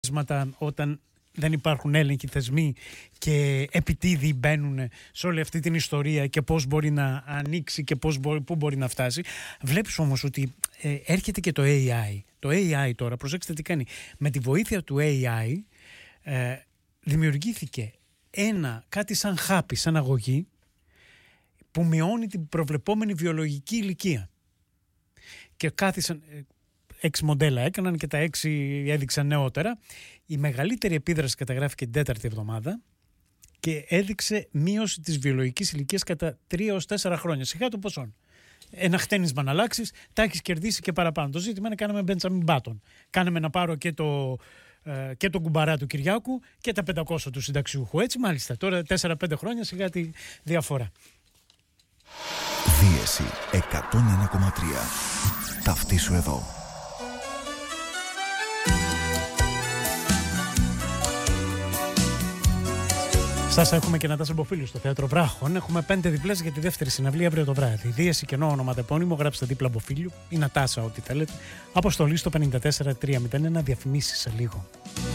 όταν δεν υπάρχουν έλεγχοι θεσμοί και επιτίδιοι μπαίνουν σε όλη αυτή την ιστορία και πώς μπορεί να ανοίξει και πού μπορεί να φτάσει. Βλέπεις όμως ότι έρχεται και το AI. Το AI τώρα, προσέξτε τι κάνει. Με τη βοήθεια του AI δημιουργήθηκε κάτι σαν χάπι, σαν αγωγή που μειώνει την προβλεπόμενη βιολογική ηλικία. Και κάθισαν... 6 μοντέλα έκαναν και τα 6 έδειξαν νεότερα. Η μεγαλύτερη επίδραση καταγράφηκε την 4η εβδομάδα και έδειξε μείωση της βιολογικής ηλικίας κατά 3 έως 4 χρόνια. Σιγά το ποσόν. Ένα χτένισμα να αλλάξεις, τα έχεις κερδίσει και παραπάνω. Το ζήτημα είναι κάναμε Benjamin Button. Κάναμε να πάρω και το κουμπαρά του Κυριάκου και τα 500 του συνταξιούχου. Έτσι μάλιστα. Τώρα 4-5 χρόνια σιγά τη διαφορά. Δίεση 101,3. Ταυτίσου εδώ. Στάσα, έχουμε και Νατάσα Μποφίλου στο Θέατρο Βράχων. Έχουμε 5 διπλές για τη δεύτερη συναυλία αύριο το βράδυ. Δίεση κενό ονοματεπώνυμο, γράψτε δίπλα Μποφίλου ή Νατάσα, ό,τι θέλετε. Αποστολή στο 54301, διαφημίσεις σε λίγο.